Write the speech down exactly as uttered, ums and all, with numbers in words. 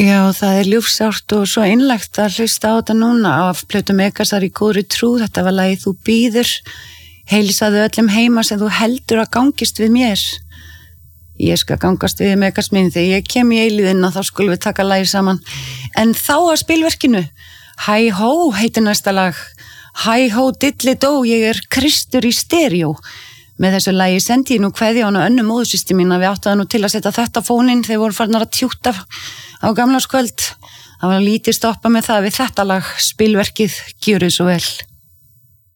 Já, það er ljúfsárt og svo einlægt að hlusta á þetta núna af plötu Megasar í góðri trú. Þetta var lagið Þú bíður, heilsaðu öllum heima sem þú heldur að gangist við mér. Ég skal gangast við Megas minn þegar ég kem í eilíðina, þá skulum við taka lagið saman. En þá að spilverkinu, Hæ hó heitir næsta lag. Hæ hó dilli dó, ég er Kristur í stereó. Með þessu lagi sendi ég nú kveðja á hana Önnu móðursystur mín að við áttu það nú til að setja þetta fóninn þegar voru farnar að tjúta á gamlarskvöld. Það var lítið stoppa með það við þetta lag, spilverkið, gjörið svo vel.